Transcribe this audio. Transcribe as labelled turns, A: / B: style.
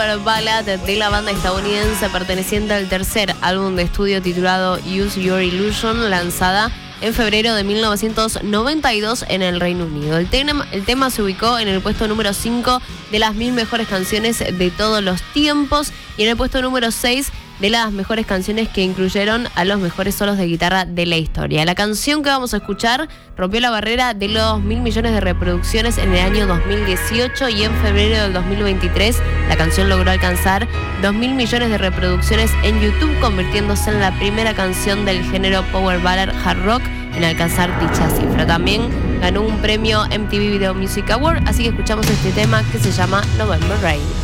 A: power ballad de la banda estadounidense perteneciente al tercer álbum de estudio titulado Use Your Illusion, lanzada en febrero de 1992 en el Reino Unido. El tema se ubicó en el puesto número 5 de las 1000 mejores canciones de todos los tiempos y en el puesto número 6 de las mejores canciones que incluyeron a los mejores solos de guitarra de la historia. La canción que vamos a escuchar rompió la barrera de los 1.000 millones de reproducciones en el año 2018 y en febrero del 2023 la canción logró alcanzar 2.000 millones de reproducciones en YouTube, convirtiéndose en la primera canción del género Power Ballad Hard Rock en alcanzar dicha cifra. También ganó un premio MTV Video Music Award, así que escuchamos este tema que se llama November Rain.